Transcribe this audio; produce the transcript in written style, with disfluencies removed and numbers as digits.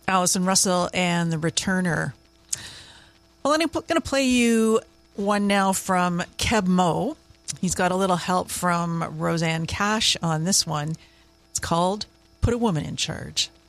Allison Russell and The Returner. Well, I'm going to play you one now from Keb Mo. He's got a little help from Roseanne Cash on this one. It's called Put a Woman in Charge.